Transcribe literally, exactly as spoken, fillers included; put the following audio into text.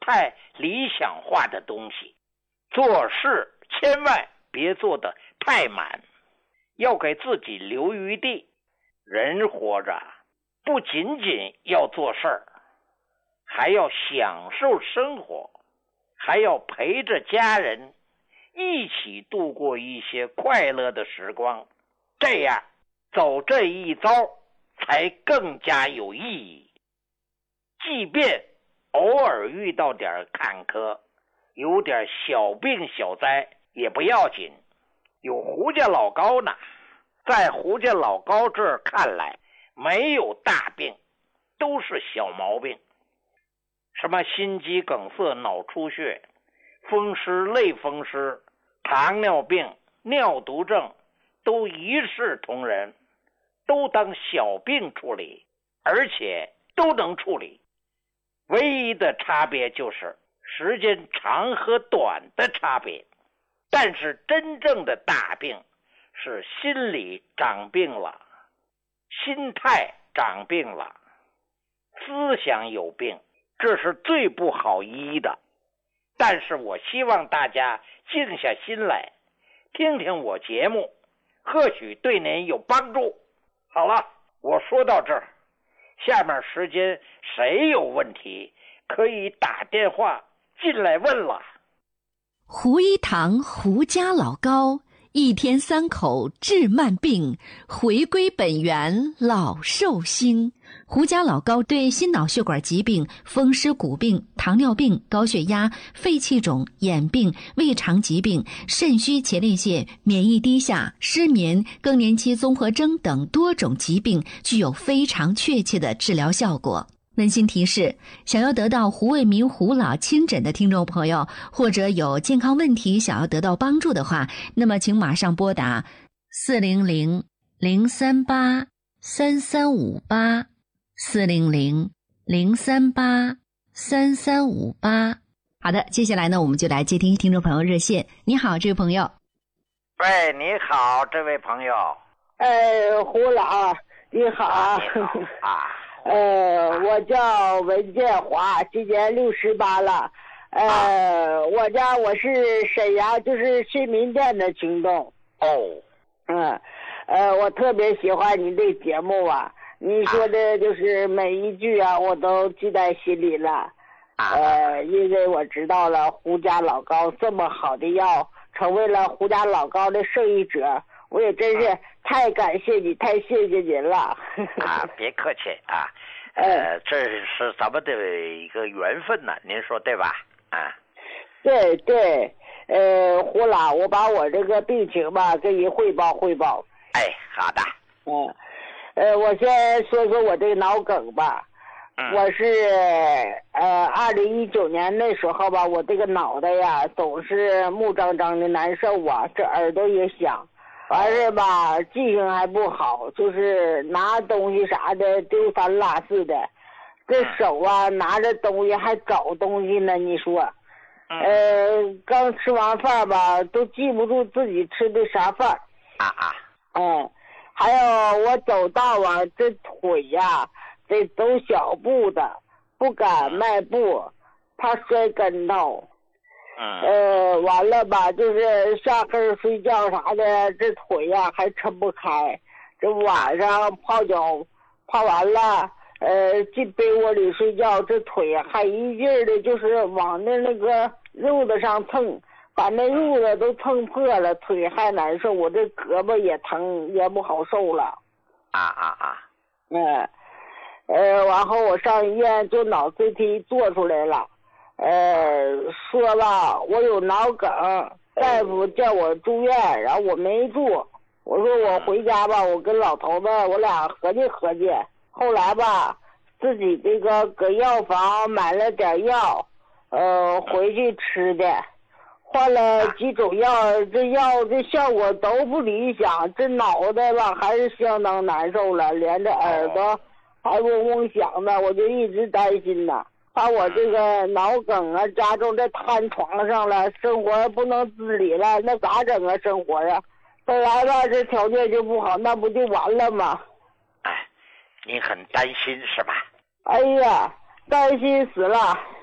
太理想化的东西。做事千万别做得太满，要给自己留余地。人活着不仅仅要做事儿，还要享受生活，还要陪着家人一起度过一些快乐的时光，这样走这一遭才更加有意义。即便偶尔遇到点坎坷，有点小病小灾也不要紧，有胡家老高呢。在胡家老高这儿看来，没有大病，都是小毛病。什么心肌梗塞、脑出血、风湿、类风湿、糖尿病、尿毒症，都一视同仁，都当小病处理，而且都能处理。唯一的差别就是时间长和短的差别。但是真正的大病是心理长病了，心态长病了，思想有病，这是最不好医的。但是我希望大家静下心来听听我节目，或许对您有帮助。好了，我说到这儿，下面时间谁有问题可以打电话进来问了。 胡一堂胡家老高，一天三口治慢病，回归本源老寿星。胡家老高对心脑血管疾病、风湿骨病、糖尿病、高血压、肺气肿、眼病、胃肠疾病、肾虚前列腺、免疫低下、失眠、更年期综合征等多种疾病具有非常确切的治疗效果。温馨提示，想要得到胡卫民胡老亲诊的听众朋友，或者有健康问题想要得到帮助的话，那么请马上拨打四零零零三八三三五八四零零零三八三三五八。好的，接下来呢，我们就来接听听众朋友热线。你好，这位朋友。 喂，你好，这位朋友。 哎，胡老，你好。 啊你好啊。 呃，我叫文建华，今年六十八了。呃、啊，我家我是沈阳，就是新民店的听众。 哦。 嗯，呃，我特别喜欢你的节目啊，你说的就是每一句啊，我都记在心里了。 啊。 呃，因为我知道了胡家老高这么好的药，成为了胡家老高的受益者。我也真是太感谢你，太谢谢您了。 啊，别客气啊，呃，这是咱们的一个缘分呢，您说对吧？啊， 对对，呃，胡老，我把我这个病情吧给你汇报汇报。 哎，好的。 嗯，呃，我先说说我这个脑梗吧。 嗯、 我是呃，二零一九年那时候吧，我这个脑袋呀总是木张张的难受啊，这耳朵也响。完事吧，记性还不好，就是拿东西啥的丢三落四的，这手啊拿着东西还找东西呢，你说，呃，刚吃完饭吧，都记不住自己吃的啥饭。 啊啊。 嗯，还有我走道啊，这腿呀，得走小步的，不敢迈步，怕摔跟头。 嗯， 呃，完了吧，就是下课睡觉啥的，这腿呀、啊、还撑不开。这晚上泡脚，泡完了，呃，进被窝里睡觉，这腿还一劲儿的，就是往那那个褥子上蹭，把那褥子都蹭破了，腿还难受，我这胳膊也疼，也不好受了。 啊啊啊！ 嗯，呃，然后我上医院做脑 C T 做出来了。呃，说吧，我有脑梗，大夫叫我住院，然后我没住。我说我回家吧，我跟老头子我俩合计合计。后来吧，自己这个搁药房买了点药，呃，回去吃的，换了几种药，这药这效果都不理想，这脑袋吧还是相当难受了，连着耳朵还嗡嗡响的，我就一直担心呢。把我这个脑梗啊加重，这瘫床上了，生活不能自理了，那咋整啊？生活呀、啊，本来吧这条件就不好，那不就完了吗？ 哎，你很担心是吧？ 哎呀，担心死了！